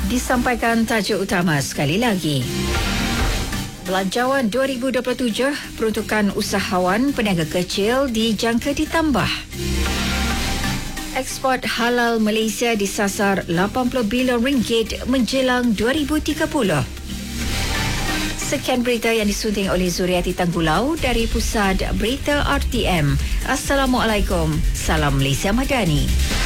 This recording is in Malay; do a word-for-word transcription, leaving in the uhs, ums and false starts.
Disampaikan tajuk utama sekali lagi. Belanjawan dua ribu dua puluh tujuh, peruntukan usahawan peniaga kecil dijangka ditambah. Ekspor halal Malaysia disasar lapan puluh bilion ringgit menjelang dua ribu tiga puluh. Sekian berita yang disunting oleh Zuriati Tanggulau dari Pusat Berita R T M. Assalamualaikum. Salam Malaysia Madani.